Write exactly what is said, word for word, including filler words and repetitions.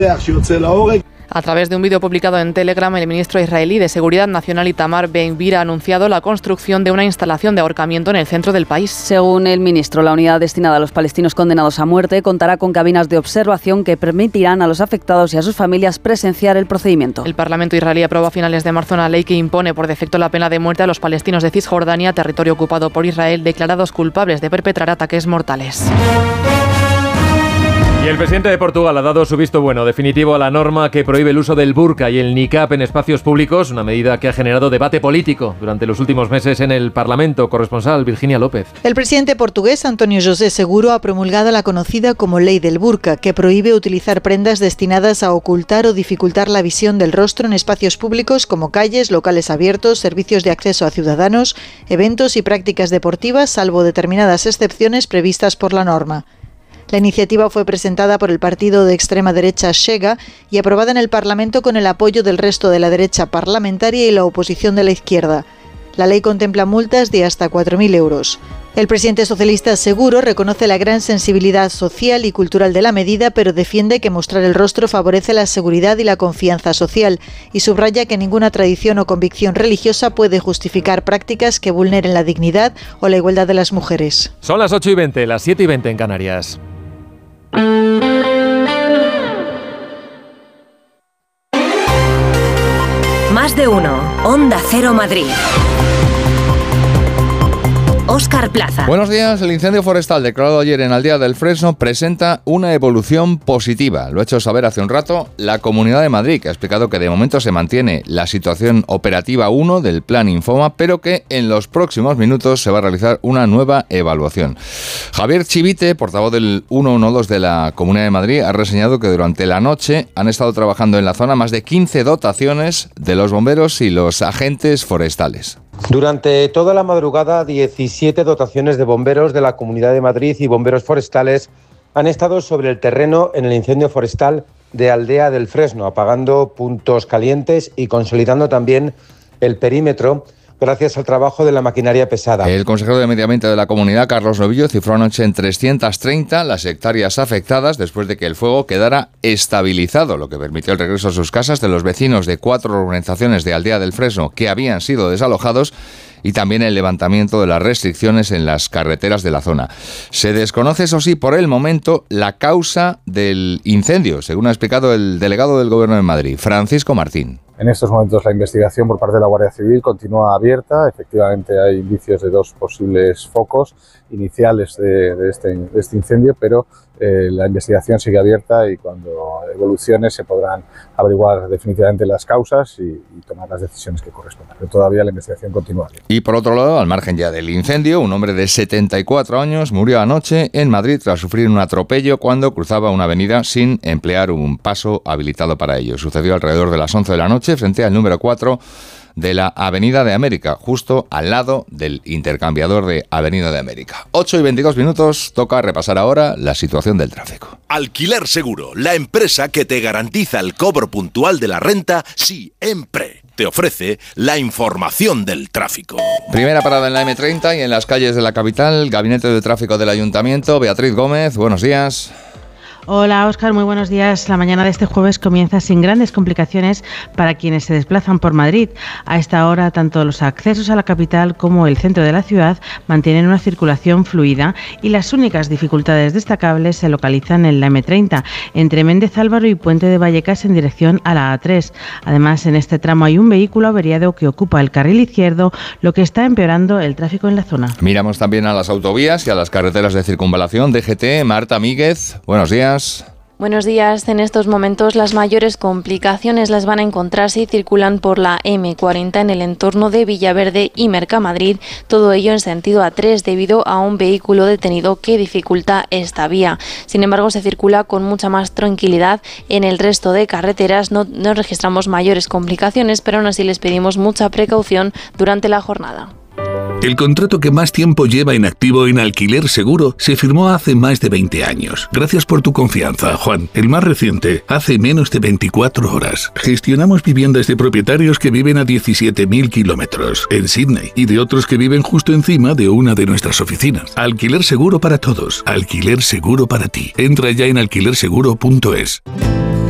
A través de un vídeo publicado en Telegram, el ministro israelí de Seguridad Nacional Itamar Ben-Gvir ha anunciado la construcción de una instalación de ahorcamiento en el centro del país. Según el ministro, la unidad destinada a los palestinos condenados a muerte contará con cabinas de observación que permitirán a los afectados y a sus familias presenciar el procedimiento. El Parlamento israelí aprobó a finales de marzo una ley que impone por defecto la pena de muerte a los palestinos de Cisjordania, territorio ocupado por Israel, declarados culpables de perpetrar ataques mortales. Y el presidente de Portugal ha dado su visto bueno definitivo a la norma que prohíbe el uso del burka y el niqab en espacios públicos, una medida que ha generado debate político durante los últimos meses en el Parlamento. Corresponsal Virginia López. El presidente portugués António José Seguro ha promulgado la conocida como Ley del Burka, que prohíbe utilizar prendas destinadas a ocultar o dificultar la visión del rostro en espacios públicos como calles, locales abiertos, servicios de acceso a ciudadanos, eventos y prácticas deportivas, salvo determinadas excepciones previstas por la norma. La iniciativa fue presentada por el partido de extrema derecha Chega y aprobada en el Parlamento con el apoyo del resto de la derecha parlamentaria y la oposición de la izquierda. La ley contempla multas de hasta cuatro mil euros. El presidente socialista Seguro reconoce la gran sensibilidad social y cultural de la medida, pero defiende que mostrar el rostro favorece la seguridad y la confianza social y subraya que ninguna tradición o convicción religiosa puede justificar prácticas que vulneren la dignidad o la igualdad de las mujeres. Son las ocho y veinte, las siete y veinte en Canarias. Más de uno. Onda Cero Madrid. Óscar Plaza. Buenos días. El incendio forestal declarado ayer en Aldea del Fresno presenta una evolución positiva. Lo ha hecho saber hace un rato la Comunidad de Madrid, que ha explicado que de momento se mantiene la situación operativa uno del Plan Infoma, pero que en los próximos minutos se va a realizar una nueva evaluación. Javier Chivite, portavoz del ciento doce de la Comunidad de Madrid, ha reseñado que durante la noche han estado trabajando en la zona más de quince dotaciones de los bomberos y los agentes forestales. Durante toda la madrugada, diecisiete dotaciones de bomberos de la Comunidad de Madrid y bomberos forestales han estado sobre el terreno en el incendio forestal de Aldea del Fresno, apagando puntos calientes y consolidando también el perímetro gracias al trabajo de la maquinaria pesada. El consejero de Medio Ambiente de la comunidad, Carlos Novillo, cifró anoche en trescientas treinta las hectáreas afectadas después de que el fuego quedara estabilizado, lo que permitió el regreso a sus casas de los vecinos de cuatro urbanizaciones de Aldea del Fresno que habían sido desalojados y también el levantamiento de las restricciones en las carreteras de la zona. Se desconoce, eso sí, por el momento, la causa del incendio, según ha explicado el delegado del Gobierno de Madrid, Francisco Martín. En estos momentos la investigación por parte de la Guardia Civil continúa abierta. Efectivamente hay indicios de dos posibles focos iniciales de, de, este, de este incendio, pero eh, la investigación sigue abierta y cuando evolucione se podrán averiguar definitivamente las causas y, y tomar las decisiones que correspondan. Pero todavía la investigación continúa abierta. Y por otro lado, al margen ya del incendio, un hombre de setenta y cuatro años murió anoche en Madrid tras sufrir un atropello cuando cruzaba una avenida sin emplear un paso habilitado para ello. Sucedió alrededor de las once de la noche frente al número cuatro de la Avenida de América, justo al lado del intercambiador de Avenida de América. ocho y veintidós minutos, toca repasar ahora la situación del tráfico. Alquiler Seguro, la empresa que te garantiza el cobro puntual de la renta siempre. Te ofrece la información del tráfico. Primera parada en la eme treinta y en las calles de la capital, Gabinete de Tráfico del Ayuntamiento. Beatriz Gómez, buenos días. Hola Óscar, muy buenos días. La mañana de este jueves comienza sin grandes complicaciones para quienes se desplazan por Madrid. A esta hora, tanto los accesos a la capital como el centro de la ciudad mantienen una circulación fluida y las únicas dificultades destacables se localizan en la eme treinta, entre Méndez Álvaro y Puente de Vallecas en dirección a la a tres. Además, en este tramo hay un vehículo averiado que ocupa el carril izquierdo, lo que está empeorando el tráfico en la zona. Miramos también a las autovías y a las carreteras de circunvalación. D G T, Marta Míguez, buenos días. Buenos días. En estos momentos las mayores complicaciones las van a encontrar si circulan por la eme cuarenta en el entorno de Villaverde y Mercamadrid, todo ello en sentido a tres debido a un vehículo detenido que dificulta esta vía. Sin embargo, se circula con mucha más tranquilidad en el resto de carreteras, no, no registramos mayores complicaciones, pero aún así les pedimos mucha precaución durante la jornada. El contrato que más tiempo lleva en activo en Alquiler Seguro se firmó hace más de veinte años. Gracias por tu confianza, Juan. El más reciente, hace menos de veinticuatro horas. Gestionamos viviendas de propietarios que viven a diecisiete mil kilómetros en Sydney y de otros que viven justo encima de una de nuestras oficinas. Alquiler Seguro para todos. Alquiler Seguro para ti. Entra ya en alquiler seguro punto es.